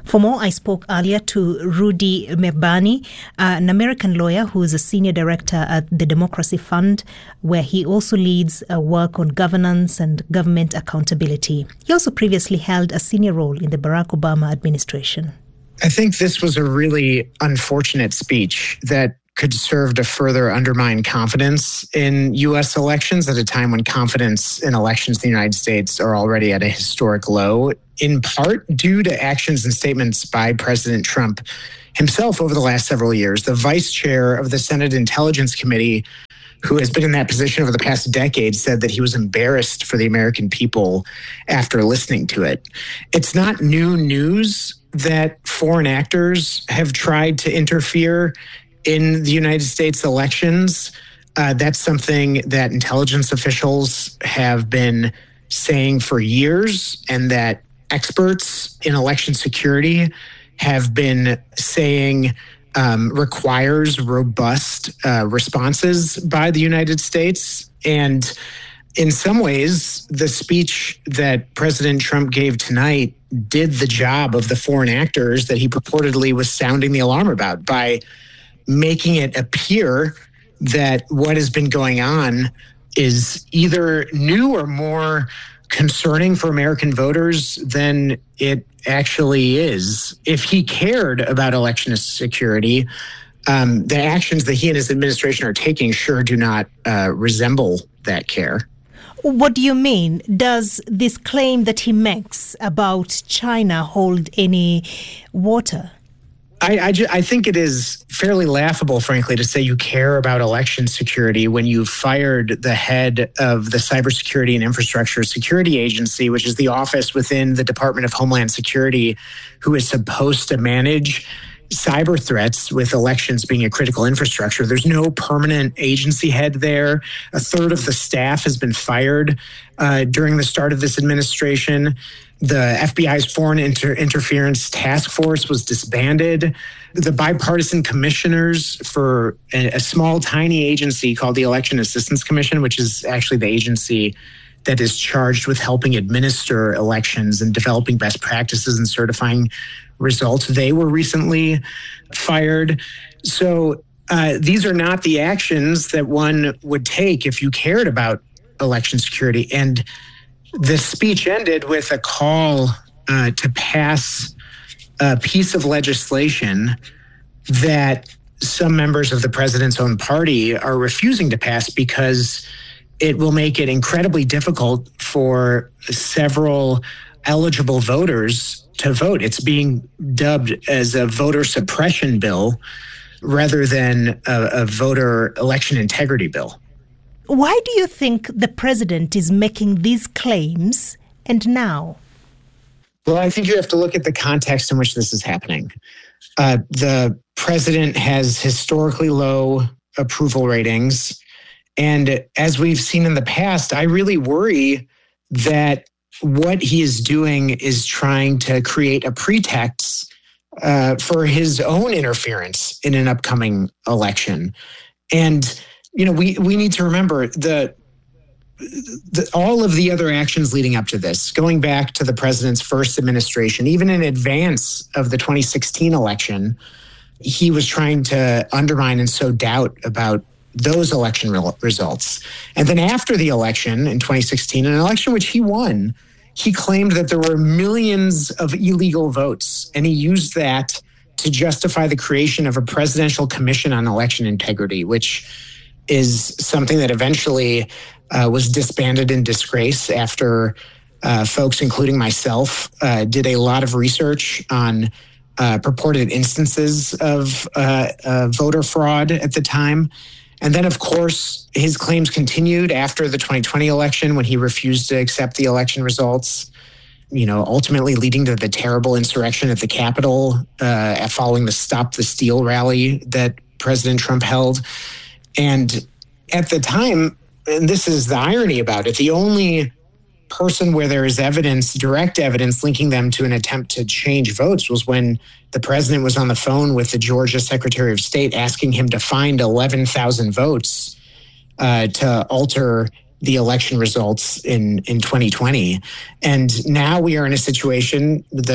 For more, I spoke earlier to Rudy Mebani, an American lawyer who is a senior director at the Democracy Fund, where he also leads a work on governance and government accountability. He also previously held a senior role in the Barack Obama administration. I think this was a really unfortunate speech that could serve to further undermine confidence in U S elections at a time when confidence in elections in the United States are already at a historic low, in part due to actions and statements by President Trump himself over the last several years. The vice chair of the Senate Intelligence Committee, who has been in that position over the past decade, said that he was embarrassed for the American people after listening to it. It's not new news that foreign actors have tried to interfere in the United States elections. Uh, that's something that intelligence officials have been saying for years, and that experts in election security have been saying um, requires robust uh, responses by the United States. And in some ways, the speech that President Trump gave tonight did the job of the foreign actors that he purportedly was sounding the alarm about by making it appear that what has been going on is either new or more concerning for American voters than it actually is. If he cared about election security, um, the actions that he and his administration are taking sure do not uh, resemble that care. What do you mean? Does this claim that he makes about China hold any water? I, I, ju- I think it is fairly laughable, frankly, to say you care about election security when you fired the head of the Cybersecurity and Infrastructure Security Agency, which is the office within the Department of Homeland Security, who is supposed to manage cyber threats, with elections being a critical infrastructure. There's no permanent agency head there. A third of the staff has been fired uh, during the start of this administration. The F B I's Foreign Inter- Interference Task Force was disbanded. The bipartisan commissioners for a, a small, tiny agency called the Election Assistance Commission, which is actually the agency that is charged with helping administer elections and developing best practices and certifying results, they were recently fired. So uh, these are not the actions that one would take if you cared about election security. And the speech ended with a call uh, to pass a piece of legislation that some members of the president's own party are refusing to pass because it will make it incredibly difficult for several eligible voters to vote. It's being dubbed as a voter suppression bill rather than a, a voter election integrity bill. Why do you think the president is making these claims and now? Well, I think you have to look at the context in which this is happening. Uh, the president has historically low approval ratings. And as we've seen in the past, I really worry that what he is doing is trying to create a pretext uh, for his own interference in an upcoming election. And you know, we, we need to remember the, the all of the other actions leading up to this, going back to the president's first administration, even in advance of the twenty sixteen election, he was trying to undermine and sow doubt about those election re- results. And then after the election in twenty sixteen, an election which he won, he claimed that there were millions of illegal votes, and he used that to justify the creation of a presidential commission on election integrity, which is something that eventually uh, was disbanded in disgrace after uh, folks, including myself, uh, did a lot of research on uh, purported instances of uh, uh, voter fraud at the time. And then, of course, his claims continued after the twenty twenty election when he refused to accept the election results, you know, ultimately leading to the terrible insurrection at the Capitol uh, following the Stop the Steal rally that President Trump held. And at the time, and this is the irony about it, the only person where there is evidence, direct evidence linking them to an attempt to change votes was when the president was on the phone with the Georgia Secretary of State asking him to find eleven thousand votes uh, to alter the election results in, in twenty twenty. And now we are in a situation, the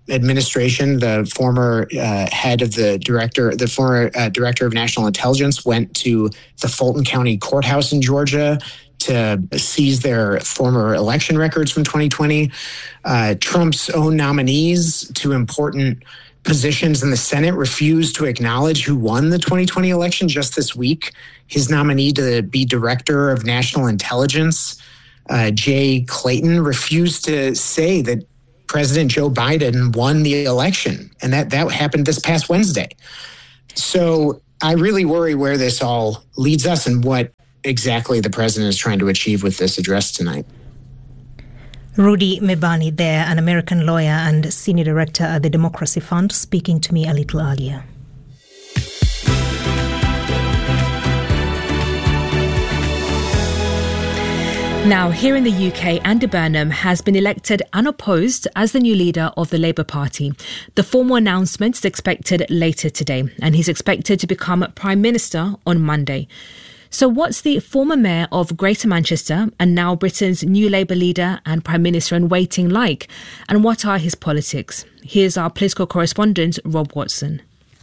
administration, the former uh, head of the director, the former uh, director of national intelligence, went to the Fulton County Courthouse in Georgia to seize their former election records from twenty twenty. Uh, Trump's own nominees to important positions in the Senate refused to acknowledge who won the twenty twenty election just this week. His nominee to be director of national intelligence, uh, Jay Clayton, refused to say that President Joe Biden won the election. And that, that happened this past Wednesday. So I really worry where this all leads us and what exactly the president is trying to achieve with this address tonight. Rudy Mebani there, an American lawyer and senior director at the Democracy Fund, speaking to me a little earlier. Now, here in the U K, Andy Burnham has been elected unopposed as the new leader of the Labour Party. The formal announcement is expected later today, and he's expected to become Prime Minister on Monday. So what's the former mayor of Greater Manchester and now Britain's new Labour leader and Prime Minister in waiting like? And what are his politics? Here's our political correspondent, Rob Watson.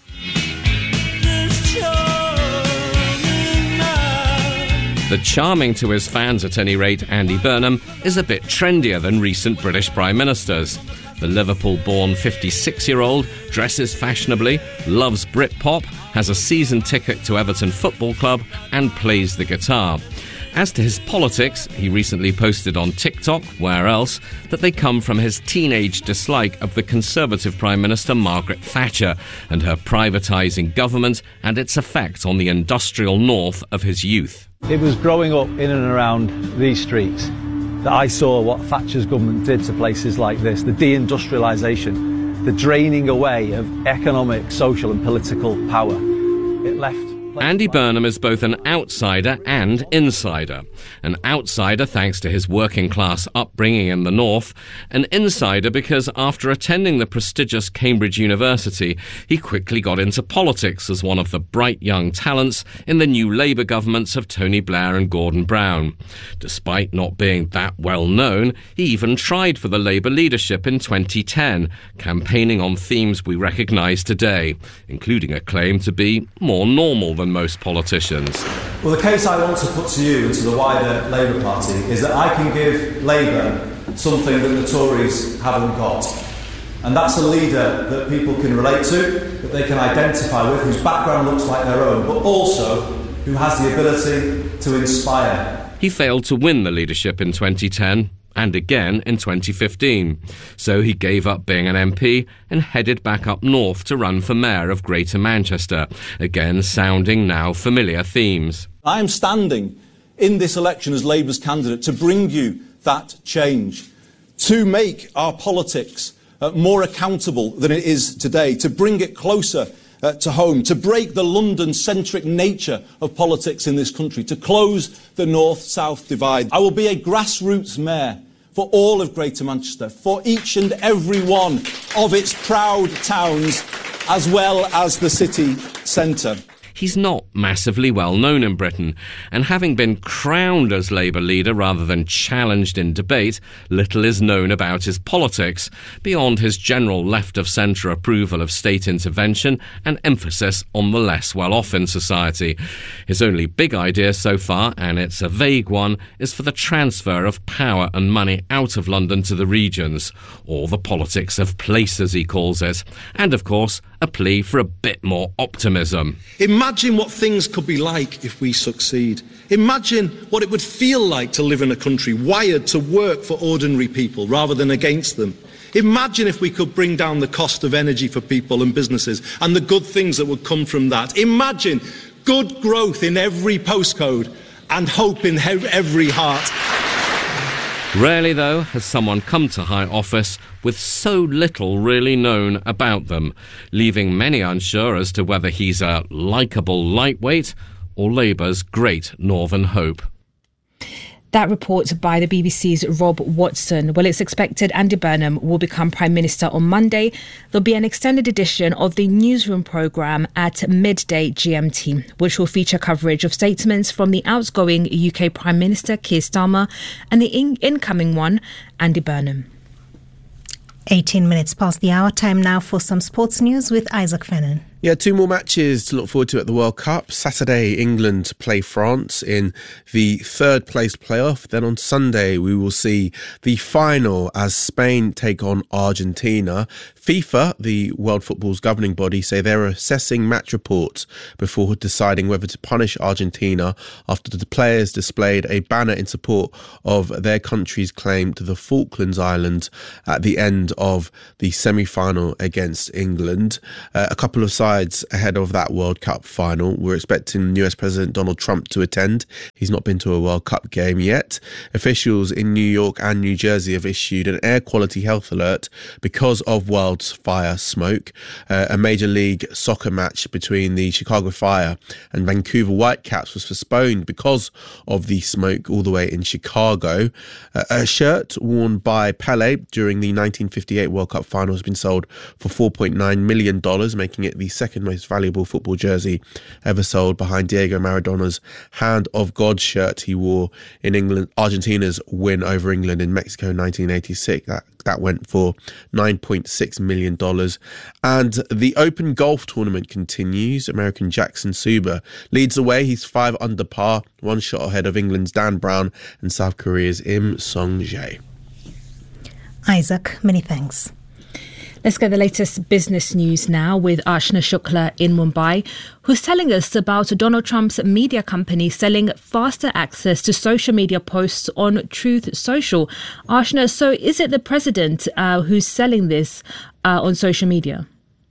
The charming to his fans, at any rate, Andy Burnham is a bit trendier than recent British Prime Ministers. The Liverpool-born fifty-six-year-old dresses fashionably, loves Britpop, has a season ticket to Everton Football Club and plays the guitar. As to his politics, he recently posted on TikTok, where else, that they come from his teenage dislike of the Conservative Prime Minister Margaret Thatcher and her privatising government and its effect on the industrial north of his youth. It was growing up in and around these streets that I saw what Thatcher's government did to places like this, the deindustrialisation, the draining away of economic, social and political power. It left... Andy Burnham is both an outsider and insider. An outsider thanks to his working-class upbringing in the north, an insider because after attending the prestigious Cambridge University, he quickly got into politics as one of the bright young talents in the new Labour governments of Tony Blair and Gordon Brown. Despite not being that well known, he even tried for the Labour leadership in twenty ten, campaigning on themes we recognise today, including a claim to be more normal than than most politicians. Well, the case I want to put to you and to the wider Labour Party is that I can give Labour something that the Tories haven't got. And that's a leader that people can relate to, that they can identify with, whose background looks like their own, but also who has the ability to inspire. He failed to win the leadership in twenty ten. And again in twenty fifteen. So he gave up being an M P and headed back up north to run for mayor of Greater Manchester, again sounding now familiar themes. I am standing in this election as Labour's candidate to bring you that change, to make our politics uh, more accountable than it is today, to bring it closer Uh, to home, to break the London-centric nature of politics in this country, to close the north-south divide. I will be a grassroots mayor for all of Greater Manchester, for each and every one of its proud towns, as well as the city centre. He's not massively well known in Britain, and having been crowned as Labour leader rather than challenged in debate, little is known about his politics, beyond his general left-of-centre approval of state intervention and emphasis on the less well-off in society. His only big idea so far, and it's a vague one, is for the transfer of power and money out of London to the regions, or the politics of place as he calls it, and of course a plea for a bit more optimism. Imagine what things could be like if we succeed. Imagine what it would feel like to live in a country wired to work for ordinary people rather than against them. Imagine if we could bring down the cost of energy for people and businesses and the good things that would come from that. Imagine good growth in every postcode and hope in every heart. Rarely, though, has someone come to high office with so little really known about them, leaving many unsure as to whether he's a likeable lightweight or Labour's great northern hope. That report by the B B C's Rob Watson. Well, it's expected Andy Burnham will become Prime Minister on Monday. There'll be an extended edition of the Newsroom programme at midday G M T, which will feature coverage of statements from the outgoing U K Prime Minister Keir Starmer and the in- incoming one, Andy Burnham. eighteen minutes past the hour. Time now for some sports news with Isaac Fennan. Yeah, two more matches to look forward to at the World Cup. Saturday, England play France in the third place playoff. Then on Sunday, we will see the final as Spain take on Argentina. FIFA, the World Football's governing body, say they're assessing match reports before deciding whether to punish Argentina after the players displayed a banner in support of their country's claim to the Falklands Islands at the end of the semi-final against England. Uh, a couple of sides ahead of that World Cup final. We're expecting U S President Donald Trump to attend. He's not been to a World Cup game yet. Officials in New York and New Jersey have issued an air quality health alert because of wildfire smoke. Uh, a Major League Soccer match between the Chicago Fire and Vancouver Whitecaps was postponed because of the smoke all the way in Chicago. Uh, a shirt worn by Pele during the nineteen fifty-eight World Cup final has been sold for four point nine million dollars, making it the second most valuable football jersey ever sold, behind Diego Maradona's Hand of God shirt he wore in England, Argentina's win over England in Mexico in nineteen eighty-six. That that went for nine point six million dollars. And the Open Golf Tournament continues. American Jackson Suba leads the way. He's five under par, one shot ahead of England's Dan Brown and South Korea's Im Song-jae. Isaac, many thanks. Let's get the latest business news now with Archana Shukla in Mumbai, who's telling us about Donald Trump's media company selling faster access to social media posts on Truth Social. Archana, so is it the president uh, who's selling this uh, on social media?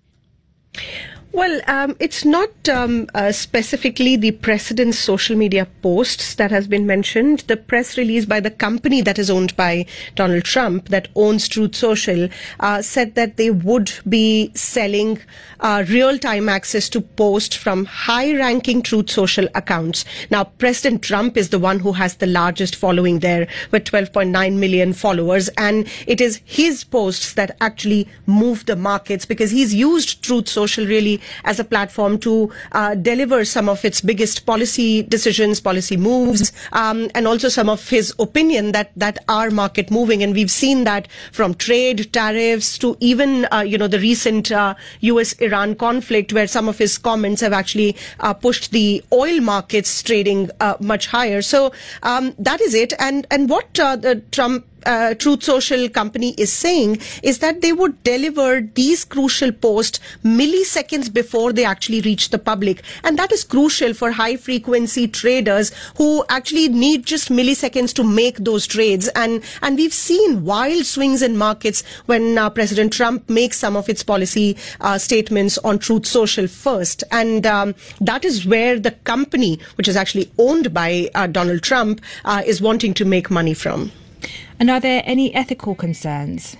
Well, um, it's not um, uh, specifically the president's social media posts that has been mentioned. The press release by the company that is owned by Donald Trump, that owns Truth Social, uh, said that they would be selling uh, real-time access to posts from high-ranking Truth Social accounts. Now, President Trump is the one who has the largest following there, with twelve point nine million followers, and it is his posts that actually move the markets, because he's used Truth Social really as a platform to uh, deliver some of its biggest policy decisions, policy moves, um, and also some of his opinion that, that are market moving. And we've seen that from trade, tariffs, to even, uh, you know, the recent uh, U S Iran conflict, where some of his comments have actually uh, pushed the oil markets trading uh, much higher. So um, that is it. And, and what uh, the Trump Uh, Truth Social company is saying is that they would deliver these crucial posts milliseconds before they actually reach the public. And that is crucial for high frequency traders who actually need just milliseconds to make those trades. And, and we've seen wild swings in markets when uh, President Trump makes some of its policy uh, statements on Truth Social first. And um, that is where the company, which is actually owned by uh, Donald Trump, uh, is wanting to make money from. And are there any ethical concerns?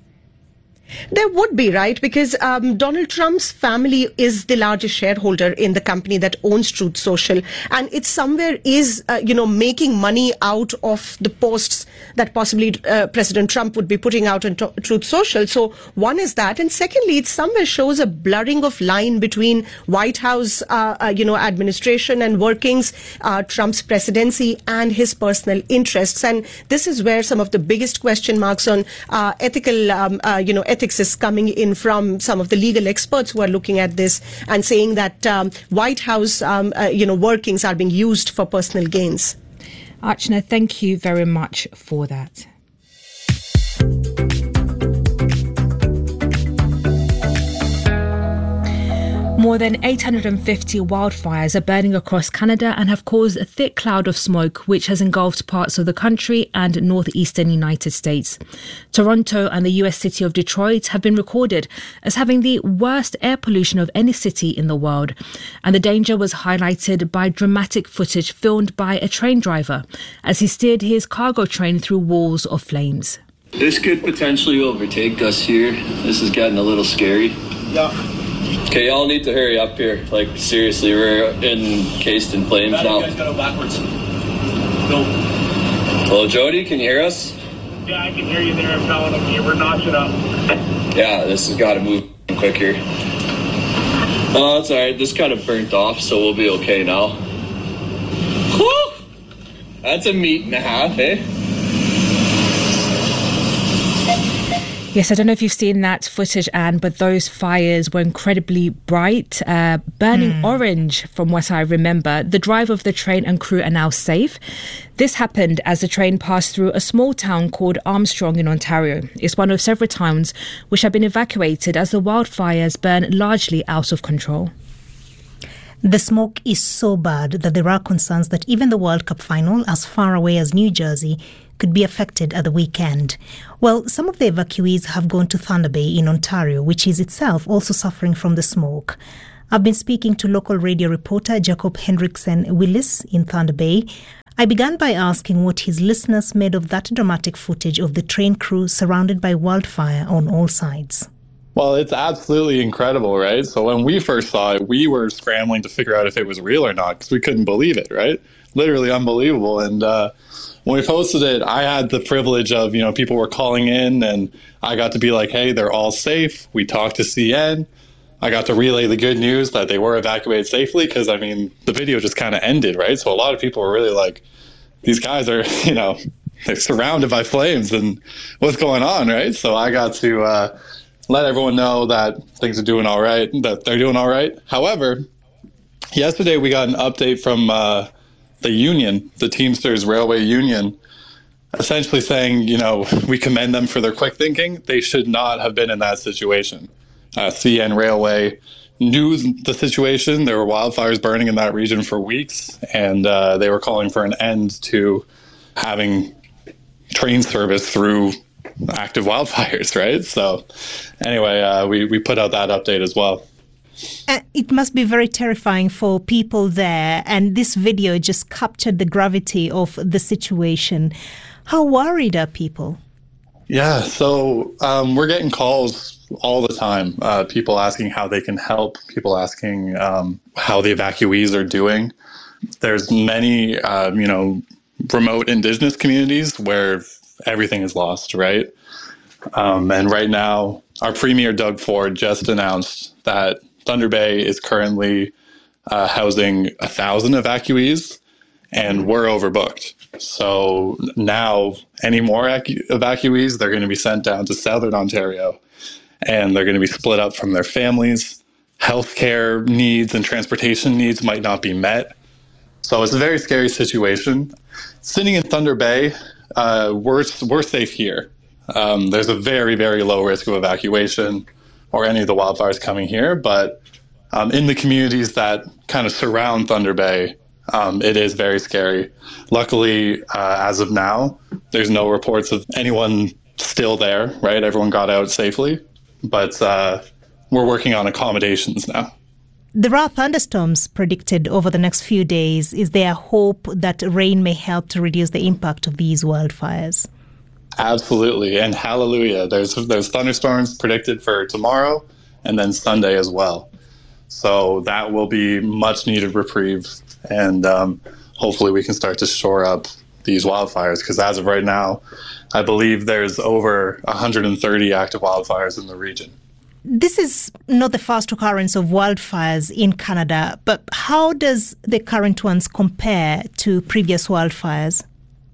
There would be, right? Because um, Donald Trump's family is the largest shareholder in the company that owns Truth Social, and it somewhere is, uh, you know, making money out of the posts that possibly uh, President Trump would be putting out on to- Truth Social. So one is that, and secondly, it somewhere shows a blurring of line between White House, uh, uh, you know, administration and workings, uh, Trump's presidency, and his personal interests. And this is where some of the biggest question marks on uh, ethical, um, uh, you know, ethics is coming in from some of the legal experts who are looking at this and saying that um, White House, um, uh, you know, workings are being used for personal gains. Archana, thank you very much for that. More than eight hundred fifty wildfires are burning across Canada and have caused a thick cloud of smoke which has engulfed parts of the country and northeastern United States. Toronto and the U S city of Detroit have been recorded as having the worst air pollution of any city in the world. And the danger was highlighted by dramatic footage filmed by a train driver as he steered his cargo train through walls of flames. This could potentially overtake us here. This is getting a little scary. Yeah. Okay, y'all need to hurry up here. Like, seriously, we're encased in flames now. You guys gotta go backwards. Go. Hello, Jody, can you hear us? Yeah, I can hear you there. I'm telling them we're notching up. Yeah, this has got to move quick here. Oh, that's all right. This kind of burnt off, so we'll be okay now. Whew! That's a meat and a half, eh? Yes, I don't know if you've seen that footage, Anne, but those fires were incredibly bright, uh, burning mm. orange from what I remember. The driver of the train and crew are now safe. This happened as the train passed through a small town called Armstrong in Ontario. It's one of several towns which have been evacuated as the wildfires burn largely out of control. The smoke is so bad that there are concerns that even the World Cup final, as far away as New Jersey, could be affected at the weekend. Well, some of the evacuees have gone to Thunder Bay in Ontario, which is itself also suffering from the smoke. I've been speaking to local radio reporter Jacob Hendrickson Willis in Thunder Bay. I began by asking what his listeners made of that dramatic footage of the train crew surrounded by wildfire on all sides. Well, it's absolutely incredible, right? So when we first saw it, we were scrambling to figure out if it was real or not because we couldn't believe it, right? Literally unbelievable. And uh, when we posted it, I had the privilege of, you know, people were calling in and I got to be like, hey, they're all safe. We talked to C N. I got to relay the good news that they were evacuated safely because, I mean, the video just kind of ended, right? So a lot of people were really like, these guys are, you know, they're surrounded by flames and what's going on, right? So I got to uh, let everyone know that things are doing all right, that they're doing all right. However, yesterday we got an update from uh, the union, the Teamsters Railway Union, essentially saying, you know, we commend them for their quick thinking. They should not have been in that situation. Uh, C N Railway knew the situation. There were wildfires burning in that region for weeks, and uh, they were calling for an end to having train service through active wildfires, right? So anyway, uh, we, we put out that update as well. Uh, it must be very terrifying for people there, and this video just captured the gravity of the situation. How worried are people? Yeah, so um, we're getting calls all the time, uh, people asking how they can help, people asking um, how the evacuees are doing. There's many, uh, you know, remote indigenous communities where everything is lost, right? Um, and right now, our Premier, Doug Ford, just announced that Thunder Bay is currently uh, housing a thousand evacuees, and we're overbooked. So now, any more evacu- evacuees, they're going to be sent down to Southern Ontario, and they're going to be split up from their families. Healthcare needs and transportation needs might not be met. So it's a very scary situation. Sitting in Thunder Bay, uh, we're, we're safe here. Um, there's a very, very low risk of evacuation or any of the wildfires coming here. But um, in the communities that kind of surround Thunder Bay, um, it is very scary. Luckily, uh, as of now, there's no reports of anyone still there, right? Everyone got out safely. But uh, we're working on accommodations now. There are thunderstorms predicted over the next few days. Is there hope that rain may help to reduce the impact of these wildfires? Absolutely, and hallelujah. There's there's thunderstorms predicted for tomorrow and then Sunday as well. So that will be much needed reprieve, and um, hopefully we can start to shore up these wildfires, because as of right now, I believe there's over one hundred thirty active wildfires in the region. This is not the first occurrence of wildfires in Canada, but how does the current ones compare to previous wildfires?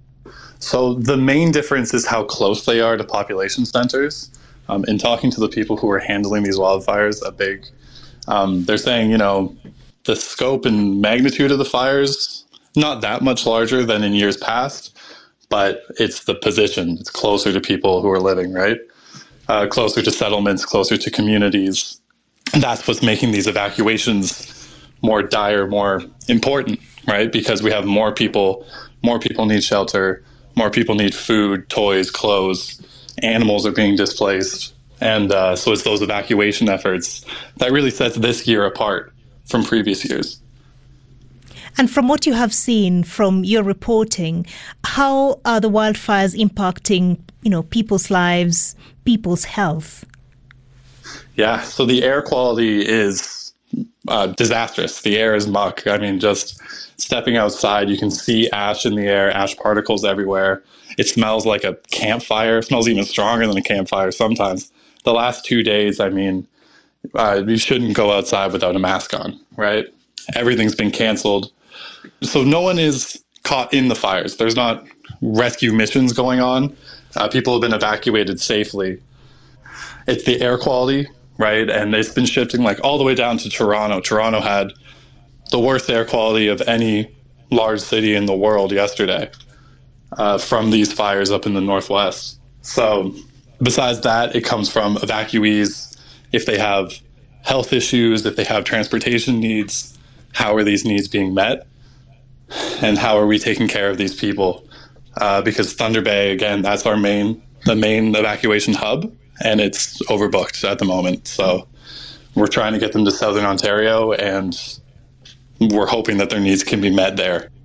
So the main difference is how close they are to population centers. Um, in talking to the people who are handling these wildfires, a big, um, they're saying, you know, the scope and magnitude of the fires, not that much larger than in years past, but it's the position. It's closer to people who are living, right? Uh, closer to settlements, closer to communities. And that's what's making these evacuations more dire, more important, right? Because we have more people, more people need shelter, more people need food, toys, clothes, animals are being displaced. And uh, so it's those evacuation efforts that really sets this year apart from previous years. And from what you have seen from your reporting, how are the wildfires impacting, you know, people's lives, people's health? Yeah, so the air quality is uh, disastrous. The air is muck. I mean, just stepping outside, you can see ash in the air, ash particles everywhere. It smells like a campfire. It smells even stronger than a campfire sometimes. The last two days, I mean, uh, you shouldn't go outside without a mask on, right? Everything's been canceled. So no one is caught in the fires. There's not rescue missions going on. Uh, people have been evacuated safely. it's the air quality, right? And it's been shifting like all the way down to Toronto. Toronto had the worst air quality of any large city in the world yesterday uh, from these fires up in the Northwest. So besides that, it comes from evacuees. If they have health issues, if they have transportation needs, how are these needs being met? And how are we taking care of these people? Uh, because Thunder Bay, again, that's our main, the main evacuation hub, and it's overbooked at the moment. So we're trying to get them to Southern Ontario, and we're hoping that their needs can be met there.